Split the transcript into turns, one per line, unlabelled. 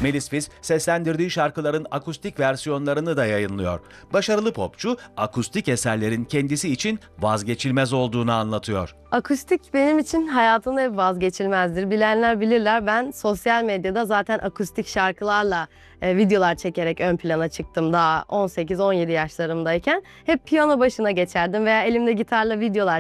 Melis Fiz, seslendirdiği şarkıların akustik versiyonlarını da yayınlıyor. Başarılı popçu, akustik eserlerin kendisi için vazgeçilmez olduğunu anlatıyor.
Akustik benim için hayatımda hep vazgeçilmezdir. Bilenler bilirler, ben sosyal medyada zaten akustik şarkılarla videolar çekerek ön plana çıktım daha 18-17 yaşlarımdayken. Hep piyano başına geçerdim veya elimde gitarla videolar